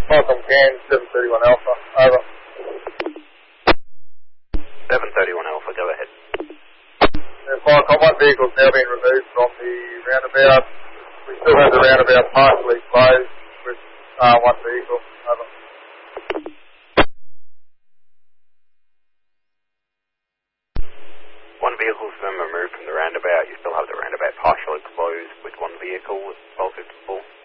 Welcome, Can, 731 Alpha, over. 731 Alpha, go ahead. Viacom, one vehicle's now been removed from the roundabout. We still have the roundabout partially closed with one vehicle, over. One vehicle's been removed from the roundabout. You still have the roundabout partially closed with one vehicle with 1254.